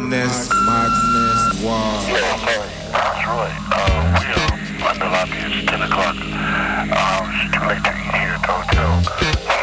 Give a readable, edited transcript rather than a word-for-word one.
Wow. Yeah, Larry, that's Roy. We are on the lobby. It's 10 o'clock. It's too late to eat here at the hotel.